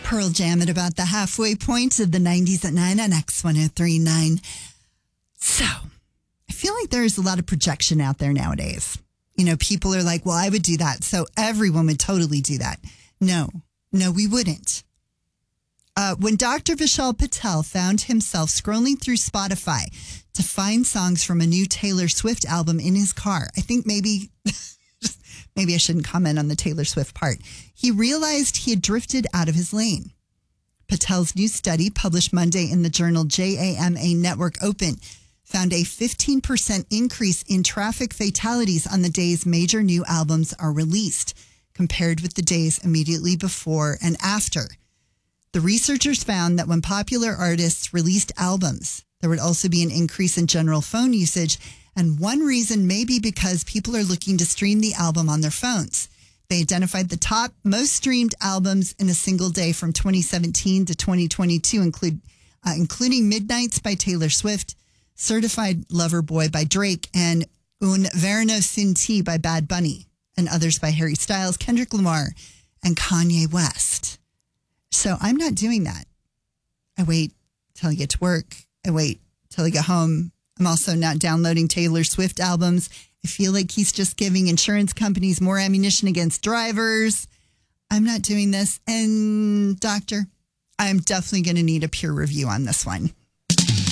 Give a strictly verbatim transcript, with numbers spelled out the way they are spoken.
Pearl Jam at about the halfway point of the nineties at nine on X one oh three point nine. So, I feel like there's a lot of projection out there nowadays. You know, people are like, well, I would do that, so everyone would totally do that. No, no, we wouldn't. Uh, when Doctor Vishal Patel found himself scrolling through Spotify to find songs from a new Taylor Swift album in his car, I think maybe... Maybe I shouldn't comment on the Taylor Swift part. He realized he had drifted out of his lane. Patel's new study, published Monday in the journal J A M A Network Open, found a fifteen percent increase in traffic fatalities on the days major new albums are released, compared with the days immediately before and after. The researchers found that when popular artists released albums, there would also be an increase in general phone usage. And one reason may be because people are looking to stream the album on their phones. They identified the top most streamed albums in a single day from twenty seventeen to twenty twenty-two, include, uh, including Midnights by Taylor Swift, Certified Lover Boy by Drake, and Un Verno Sin Ti by Bad Bunny, and others by Harry Styles, Kendrick Lamar, and Kanye West. So I'm not doing that. I wait till I get to work. I wait till I get home. I'm also not downloading Taylor Swift albums. I feel like he's just giving insurance companies more ammunition against drivers. I'm not doing this. And doctor, I'm definitely going to need a peer review on this one.